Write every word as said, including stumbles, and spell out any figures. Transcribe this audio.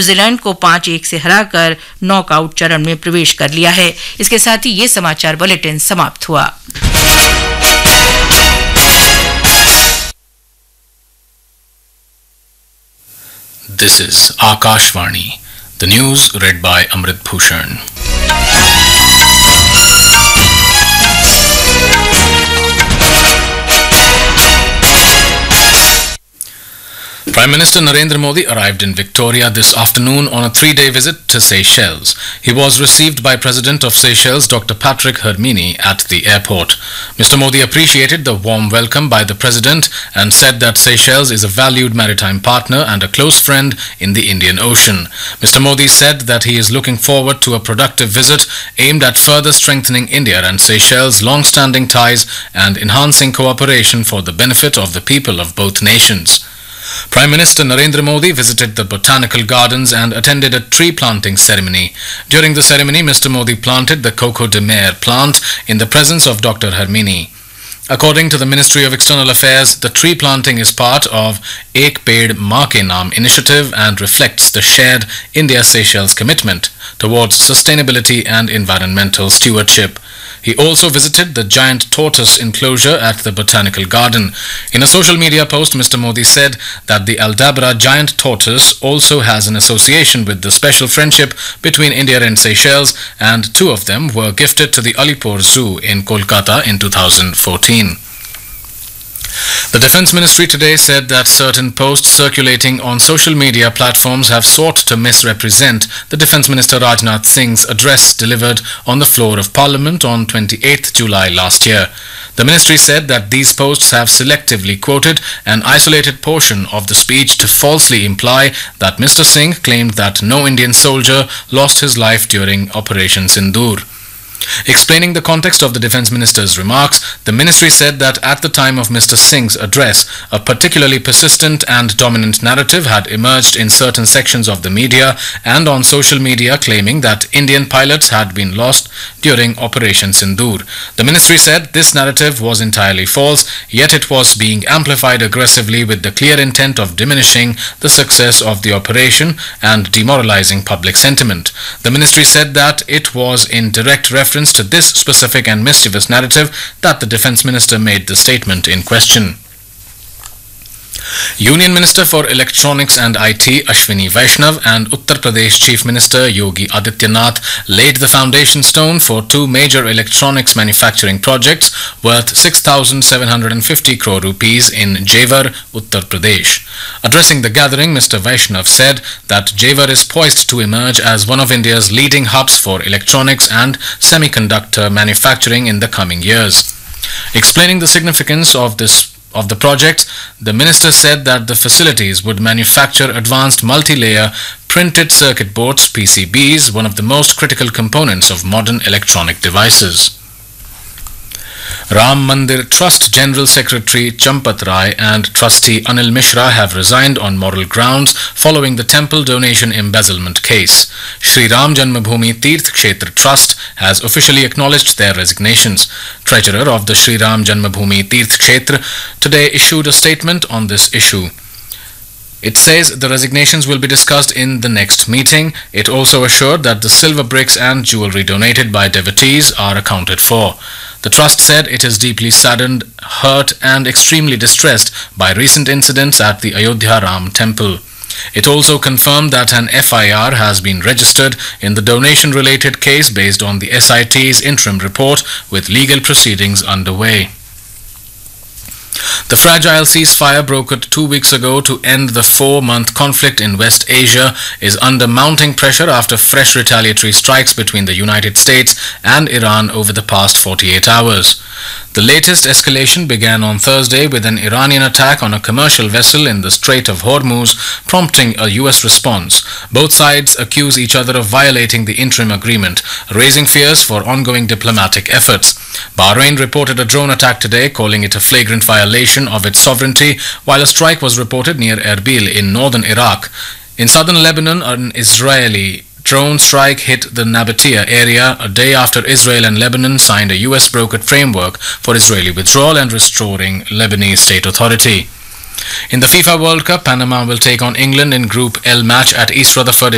New Zealand को पांच एक से हराकर नॉकआउट चरण में प्रवेश कर लिया है। इसके साथ ही ये समाचार बुलेटिन समाप्त हुआ। This is Akashvani. The news read by Amrit Bhushan. Prime Minister Narendra Modi arrived in Victoria this afternoon on a three-day visit to Seychelles. He was received by President of Seychelles, Doctor Patrick Hermini, at the airport. Mister Modi appreciated the warm welcome by the President and said that Seychelles is a valued maritime partner and a close friend in the Indian Ocean. Mister Modi said that he is looking forward to a productive visit aimed at further strengthening India and Seychelles' long-standing ties and enhancing cooperation for the benefit of the people of both nations. Prime Minister Narendra Modi visited the Botanical Gardens and attended a tree planting ceremony. During the ceremony, Mister Modi planted the Coco de Mer plant in the presence of Doctor Hermini. According to the Ministry of External Affairs, the tree planting is part of Ek Ped Maa Ke Naam initiative and reflects the shared India-Seychelles commitment towards sustainability and environmental stewardship. He also visited the giant tortoise enclosure at the Botanical Garden. In a social media post, Mister Modi said that the Aldabra giant tortoise also has an association with the special friendship between India and Seychelles, and two of them were gifted to the Alipur Zoo in Kolkata in two thousand fourteen. The Defence Ministry today said that certain posts circulating on social media platforms have sought to misrepresent the Defence Minister Rajnath Singh's address delivered on the floor of Parliament on twenty-eighth July last year. The ministry said that these posts have selectively quoted an isolated portion of the speech to falsely imply that Mister Singh claimed that no Indian soldier lost his life during Operation Sindoor. Explaining the context of the Defence Minister's remarks, the ministry said that at the time of Mister Singh's address, a particularly persistent and dominant narrative had emerged in certain sections of the media and on social media claiming that Indian pilots had been lost during Operation Sindoor. The ministry said this narrative was entirely false, yet it was being amplified aggressively with the clear intent of diminishing the success of the operation and demoralizing public sentiment. The ministry said that it was in direct reference to this specific and mischievous narrative that the Defence Minister made the statement in question. Union Minister for Electronics and I T Ashwini Vaishnav and Uttar Pradesh Chief Minister Yogi Adityanath laid the foundation stone for two major electronics manufacturing projects worth six thousand seven hundred fifty crore rupees in Jewar, Uttar Pradesh. Addressing the gathering, Mister Vaishnav said that Jewar is poised to emerge as one of India's leading hubs for electronics and semiconductor manufacturing in the coming years. Explaining the significance of this of the project, the minister said that the facilities would manufacture advanced multi-layer printed circuit boards, P C Bs, one of the most critical components of modern electronic devices. Ram Mandir Trust General Secretary Champat Rai and Trustee Anil Mishra have resigned on moral grounds following the temple donation embezzlement case. Shri Ram Janmabhoomi Tirth Kshetra Trust has officially acknowledged their resignations. Treasurer of the Shri Ram Janmabhoomi Tirth Kshetra today issued a statement on this issue. It says the resignations will be discussed in the next meeting. It also assured that the silver bricks and jewellery donated by devotees are accounted for. The trust said it is deeply saddened, hurt and extremely distressed by recent incidents at the Ayodhya Ram temple. It also confirmed that an F I R has been registered in the donation-related case based on the S I T's interim report, with legal proceedings underway. The fragile ceasefire brokered two weeks ago to end the four-month conflict in West Asia is under mounting pressure after fresh retaliatory strikes between the United States and Iran over the past forty-eight hours. The latest escalation began on Thursday with an Iranian attack on a commercial vessel in the Strait of Hormuz, prompting a U S response. Both sides accuse each other of violating the interim agreement, raising fears for ongoing diplomatic efforts. Bahrain reported a drone attack today, calling it a flagrant violation of its sovereignty, while a strike was reported near Erbil in northern Iraq. In southern Lebanon, an Israeli drone strike hit the Nabatea area a day after Israel and Lebanon signed a U S-brokered framework for Israeli withdrawal and restoring Lebanese state authority. In the FIFA World Cup, Panama will take on England in Group L match at East Rutherford